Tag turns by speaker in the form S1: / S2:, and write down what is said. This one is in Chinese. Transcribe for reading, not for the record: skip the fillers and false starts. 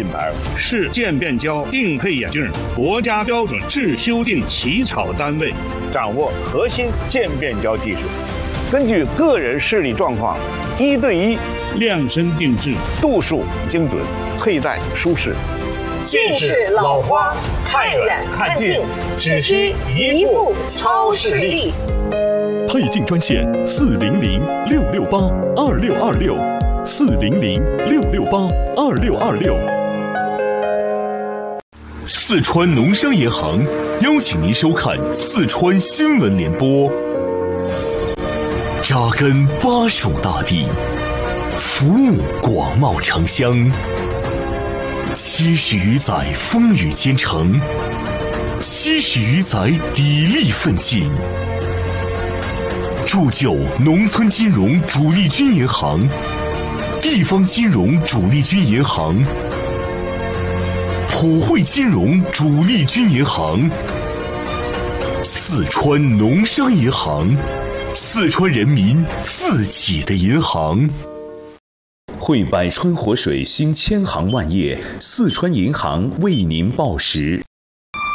S1: 品牌，是渐变胶定配眼镜国家标准制修订起草单位，掌握核心渐变胶技术，根据个人视力状况，1对1量身定制，度数精准，佩戴舒适。
S2: 近视老花，看远看近，只需一副超视力。
S3: 配镜专线400-668-2626，400-668-2626。四川农商银行邀请您收看四川新闻联播。扎根巴蜀大地，服务广袤城乡，70余载风雨兼程，70余载砥砺奋进，铸就农村金融主力军银行、地方金融主力军银行、普惠金融主力军银行、四川农商银行，四川人民自己的银行。
S4: 汇百川活水兴千行万业，四川银行为您报时。